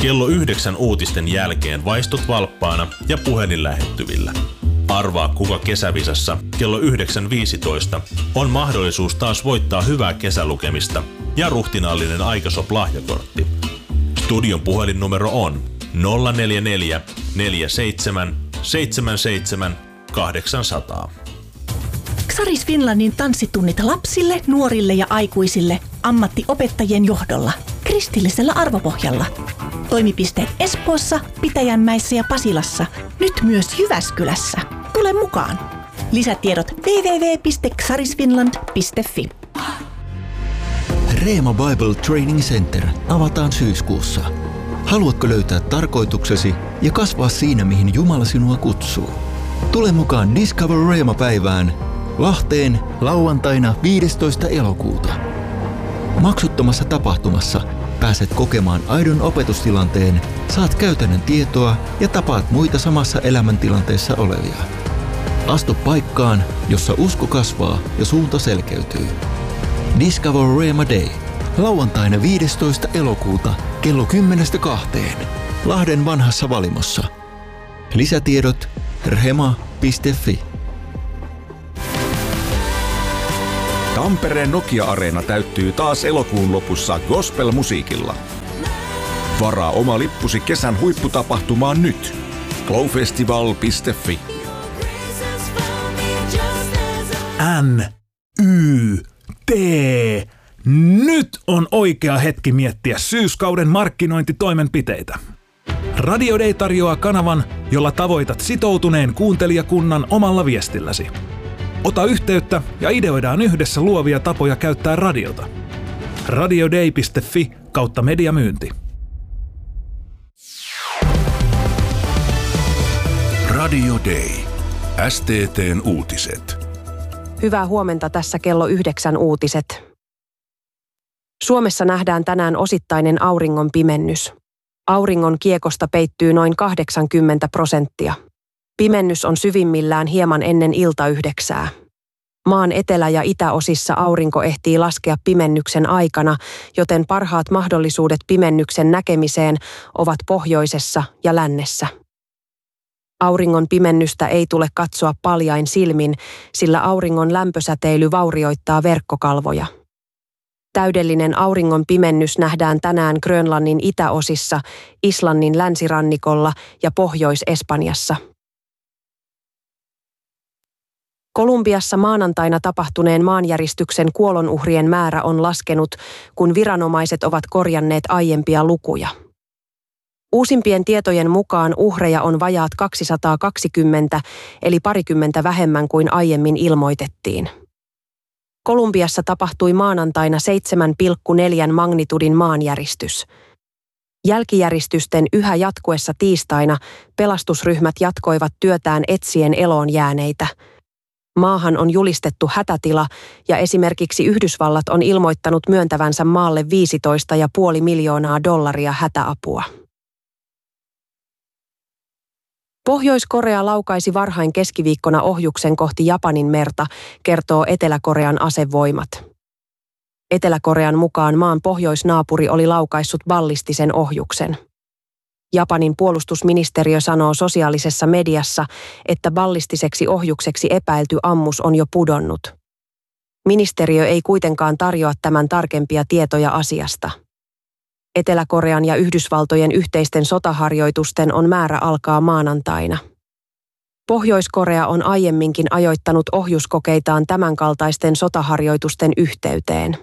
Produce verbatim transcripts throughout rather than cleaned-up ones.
Kello yhdeksän uutisten jälkeen vaistut valppaana ja puhelin lähettyvillä. Arvaa kuka kesävisassa kello yhdeksän viisitoista on mahdollisuus taas voittaa hyvää kesälukemista ja ruhtinaallinen Aikasop-lahjakortti. Studion puhelinnumero on nolla neljä neljä neljä seitsemän seitsemän seitsemän kahdeksan nolla nolla. Xaris Finlandin tanssitunnit lapsille, nuorille ja aikuisille ammattiopettajien johdolla kristillisellä arvopohjalla. Toimipisteet Espoossa, Pitäjänmäessä ja Pasilassa, nyt myös Jyväskylässä. Tule mukaan! Lisätiedot double-u double-u double-u piste xarisfinland piste fi. Reema Bible Training Center avataan syyskuussa. Haluatko löytää tarkoituksesi ja kasvaa siinä, mihin Jumala sinua kutsuu? Tule mukaan Discover Reema-päivään Lahteen lauantaina viidestoista elokuuta. Maksuttomassa tapahtumassa pääset kokemaan aidon opetustilanteen, saat käytännön tietoa ja tapaat muita samassa elämäntilanteessa olevia. Astu paikkaan, jossa usko kasvaa ja suunta selkeytyy. Discover Reema Day. Lauantaina viidestoista elokuuta kello kymmenestä kahteen. Lahden vanhassa Valimossa. Lisätiedot rhema piste fi. Tampereen Nokia-areena täyttyy taas elokuun lopussa gospel-musiikilla. Varaa oma lippusi kesän huipputapahtumaan nyt. glowfestival piste fi. N, Y, T. Nyt on oikea hetki miettiä syyskauden markkinointitoimenpiteitä. Radio Day tarjoaa kanavan, jolla tavoitat sitoutuneen kuuntelijakunnan omalla viestilläsi. Ota yhteyttä ja ideoidaan yhdessä luovia tapoja käyttää radiota. radioday piste fi kautta mediamyynti. Radio Day. S T T:n uutiset. Hyvää huomenta, tässä kello yhdeksän uutiset. Suomessa nähdään tänään osittainen auringon pimennys. Auringon kiekosta peittyy noin kahdeksankymmentä prosenttia. Pimennys on syvimmillään hieman ennen iltayhdeksää. Maan etelä- ja itäosissa aurinko ehtii laskea pimennyksen aikana, joten parhaat mahdollisuudet pimennyksen näkemiseen ovat pohjoisessa ja lännessä. Auringon pimennystä ei tule katsoa paljain silmin, sillä auringon lämpösäteily vaurioittaa verkkokalvoja. Täydellinen auringon pimennys nähdään tänään Grönlannin itäosissa, Islannin länsirannikolla ja Pohjois-Espanjassa. Kolumbiassa maanantaina tapahtuneen maanjäristyksen kuolonuhrien määrä on laskenut, kun viranomaiset ovat korjanneet aiempia lukuja. Uusimpien tietojen mukaan uhreja on vajaat kaksisataakaksikymmentä, eli parikymmentä vähemmän kuin aiemmin ilmoitettiin. Kolumbiassa tapahtui maanantaina seitsemän pilkku neljä magnitudin maanjäristys. Jälkijäristysten yhä jatkuessa tiistaina pelastusryhmät jatkoivat työtään etsien eloon jääneitä. Maahan on julistettu hätätila ja esimerkiksi Yhdysvallat on ilmoittanut myöntävänsä maalle viisitoista pilkku viisi miljoonaa dollaria hätäapua. Pohjois-Korea laukaisi varhain keskiviikkona ohjuksen kohti Japanin merta, kertoo Etelä-Korean asevoimat. Etelä-Korean mukaan maan pohjoisnaapuri oli laukaissut ballistisen ohjuksen. Japanin puolustusministeriö sanoo sosiaalisessa mediassa, että ballistiseksi ohjukseksi epäilty ammus on jo pudonnut. Ministeriö ei kuitenkaan tarjoa tämän tarkempia tietoja asiasta. Etelä-Korean ja Yhdysvaltojen yhteisten sotaharjoitusten on määrä alkaa maanantaina. Pohjois-Korea on aiemminkin ajoittanut ohjuskokeitaan tämänkaltaisten sotaharjoitusten yhteyteen.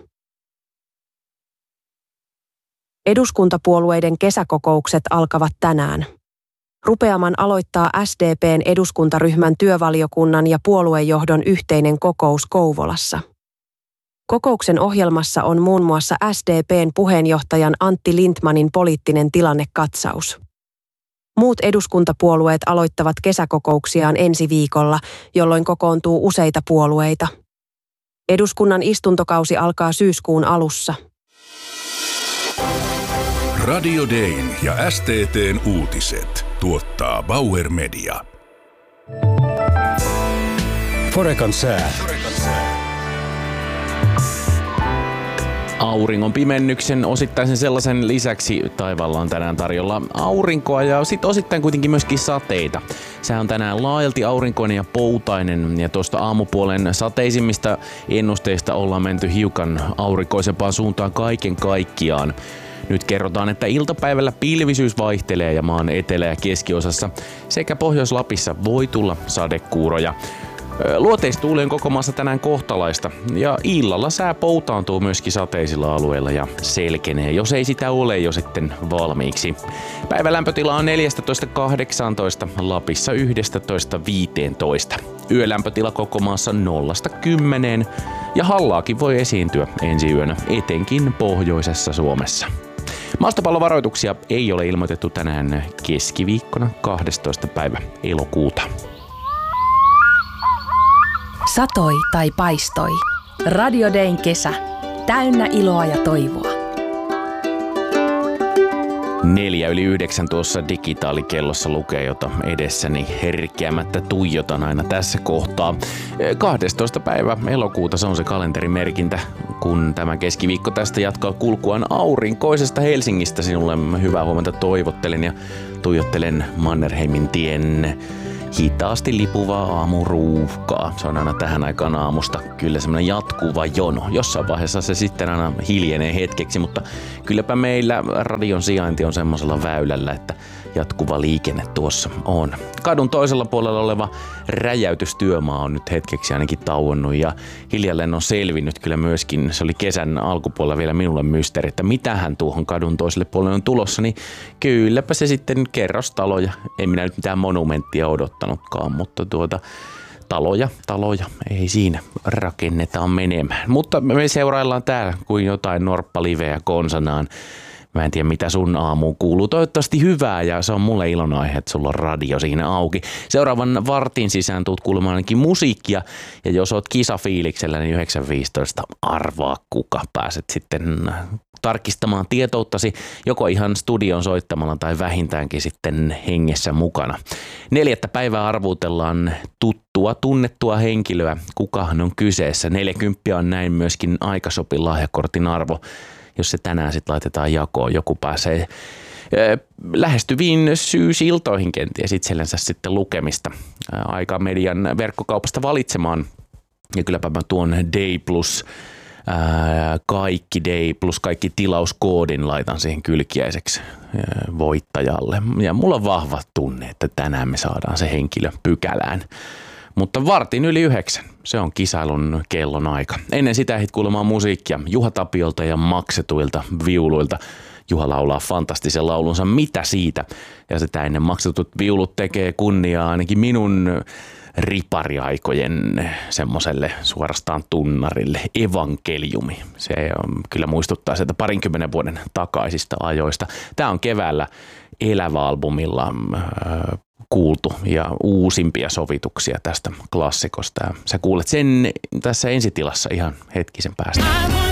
Eduskuntapuolueiden kesäkokoukset alkavat tänään. Rupeaman aloittaa S D P:n eduskuntaryhmän työvaliokunnan ja puoluejohdon yhteinen kokous Kouvolassa. Kokouksen ohjelmassa on muun muassa S D P:n puheenjohtajan Antti Lindtmanin poliittinen tilannekatsaus. Muut eduskuntapuolueet aloittavat kesäkokouksiaan ensi viikolla, jolloin kokoontuu useita puolueita. Eduskunnan istuntokausi alkaa syyskuun alussa. Radio Dayn ja S T T:n uutiset tuottaa Bauer Media. Forekan sää. Auringon pimennyksen osittaisen sellaisen lisäksi taivaalla on tänään tarjolla aurinkoa ja sitten osittain kuitenkin myöskin sateita. Sää on tänään laajalti aurinkoinen ja poutainen ja tuosta aamupuolen sateisimmista ennusteista ollaan menty hiukan aurinkoisempaan suuntaan kaiken kaikkiaan. Nyt kerrotaan, että iltapäivällä pilvisyys vaihtelee ja maan etelä- ja keskiosassa sekä Pohjois-Lapissa voi tulla sadekuuroja. Luoteistuuli on koko maassa tänään kohtalaista ja illalla sää poutaantuu myöskin sateisilla alueilla ja selkenee, jos ei sitä ole jo sitten valmiiksi. Päivän lämpötila on neljätoista kahdeksantoista, Lapissa yksitoista viisitoista. Yölämpötila koko maassa nollasta kymmeneen ja hallaakin voi esiintyä ensi yönä, etenkin pohjoisessa Suomessa. Maastopallovaroituksia ei ole ilmoitettu tänään keskiviikkona kahdestoista päivä elokuuta. Satoi tai paistoi. Radio Dayn kesä. Täynnä iloa ja toivoa. Neljä yli yhdeksän tuossa digitaalikellossa lukee, jota edessäni herkeämättä tuijotan aina tässä kohtaa. kahdestoista päivä elokuuta, se on se kalenterimerkintä, kun tämä keskiviikko tästä jatkaa kulkuaan aurinkoisesta Helsingistä. Sinulle hyvää huomenta toivottelen ja tuijottelen Mannerheimin tien hitaasti lipuvaa aamuruuhkaa. Se on aina tähän aikaan aamusta kyllä semmoinen jatkuva jono. Jossain vaiheessa se sitten aina hiljenee hetkeksi, mutta kylläpä meillä radion sijainti on semmoisella väylällä, että jatkuva liikenne tuossa on. Kadun toisella puolella oleva räjäytystyömaa on nyt hetkeksi ainakin tauonnut ja hiljalleen on selvinnyt kyllä myöskin. Se oli kesän alkupuolella vielä minulle mysteeri, että mitähän tuohon kadun toiselle puolelle on tulossa, niin kylläpä se sitten kerrostaloja. En minä nyt mitään monumenttia odottanutkaan, mutta tuota taloja, taloja, ei siinä, rakennetaan menemään. Mutta me seuraillaan täällä kuin jotain norppaliveä konsanaan. Mä en tiedä, mitä sun aamuun kuuluu. Toivottavasti hyvää ja se on mulle ilon aihe, että sulla on radio siinä auki. Seuraavan vartin sisään tuut kuulemaan ainakin musiikkia. Ja jos oot kisafiiliksellä, niin yhdeksän viisitoista arvaa kuka. Pääset sitten tarkistamaan tietouttasi joko ihan studion soittamalla tai vähintäänkin sitten hengessä mukana. Neljättä päivää arvuutellaan tuttua, tunnettua henkilöä. Kukahan on kyseessä? neljäkymmentä on näin myöskin Aikashopin lahjakortin arvo. Jos se tänään sitten laitetaan jakoon, joku pääsee lähestyviin syysiltoihin kenties itsellensä sitten lukemista Aika Median verkkokaupasta valitsemaan. Ja kylläpä mä tuon Day Plus, ää, kaikki Day Plus, kaikki tilauskoodin laitan siihen kylkiäiseksi ää, voittajalle. Ja mulla on vahva tunne, että tänään me saadaan se henkilö pykälään. Mutta vartin yli yhdeksän, se on kisailun kellon aika. Ennen sitä ehdit kuulemaan musiikkia Juha Tapiolta ja maksetuilta viuluilta. Juha laulaa fantastisen laulunsa Mitä siitä? Ja sitä ennen maksetut viulut tekee kunniaa ainakin minun ripariaikojen semmoselle suorastaan tunnarille evankeliumi. Se on, kyllä muistuttaa sieltä parinkymmenen vuoden takaisista ajoista. Tämä on keväällä Elävä-albumilla äh, kuultu ja uusimpia sovituksia tästä klassikosta. Sä kuulet sen tässä ensitilassa ihan hetkisen päästä.